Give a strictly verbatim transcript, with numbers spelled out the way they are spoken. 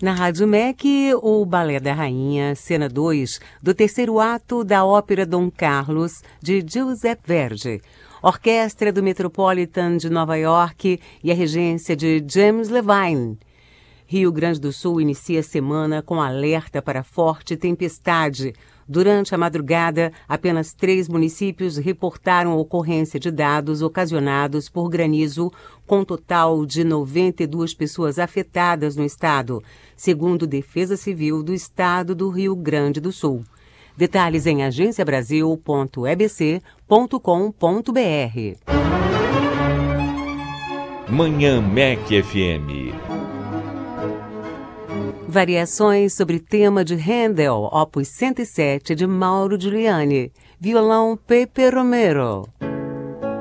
Na Rádio M E C, o Balé da Rainha, cena dois, do terceiro ato da ópera Dom Carlos, de Giuseppe Verdi. Orquestra do Metropolitan de Nova York e a regência de James Levine. Rio Grande do Sul inicia a semana com alerta para forte tempestade. Durante a madrugada, apenas três municípios reportaram ocorrência de dados ocasionados por granizo, com total de noventa e duas pessoas afetadas no estado, segundo Defesa Civil do Estado do Rio Grande do Sul. Detalhes em agência brasil ponto e b c ponto com ponto b r. Manhã M E C F M. Variações sobre tema de Handel, opus cento e sete, de Mauro Giuliani. Violão Pepe Romero.